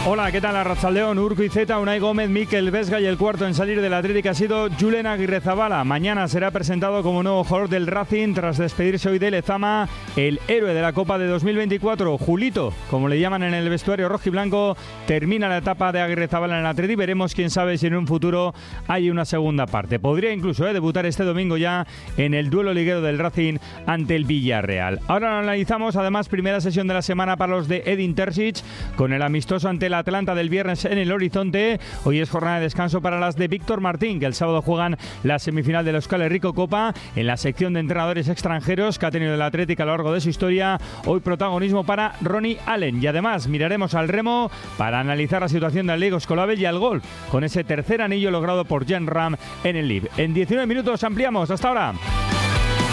Hola, ¿qué tal? Arratsaldeon, Urco y Zeta, Unai Gómez, Mikel Vesga y el cuarto en salir del Atlético ha sido Julen Aguirrezabala. Mañana será presentado como nuevo jugador del Racing tras despedirse hoy de Lezama, el héroe de la Copa de 2024. Julito, como le llaman en el vestuario rojiblanco, termina la etapa de Aguirrezabala en el Atleti. Veremos, quién sabe, si en un futuro hay una segunda parte. Podría incluso debutar este domingo ya en el duelo liguero del Racing ante el Villarreal. Ahora lo analizamos, además, primera sesión de la semana para los de Edin Terzic, con el amistoso ante el Atlanta del viernes en el horizonte. Hoy es jornada de descanso para las de Víctor Martín, que el sábado juegan la semifinal de la Euskal Herriko Copa. En la sección de entrenadores extranjeros que ha tenido el Atlético a lo largo de su historia, hoy protagonismo para Ronnie Allen. Y además miraremos al remo para analizar la situación del Liga Escolabel y al golf, con ese tercer anillo logrado por Jan Ram en el LIV. En 19 minutos ampliamos. Hasta ahora.